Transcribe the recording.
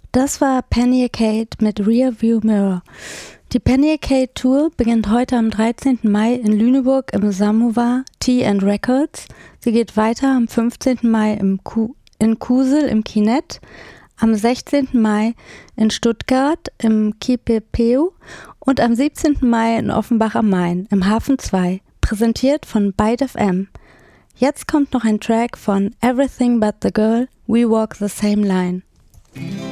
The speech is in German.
Das war Penny Arcade mit Rearview Mirror. Die Penny Arcade Tour beginnt heute am 13. Mai in Lüneburg im Samovar Tea & Records. Sie geht weiter am 15. Mai in Kusel im Kinett, am 16. Mai in Stuttgart im Kipepeo und am 17. Mai in Offenbach am Main im Hafen 2, präsentiert von Byte FM. Jetzt kommt noch ein Track von Everything But The Girl, We Walk the Same Line.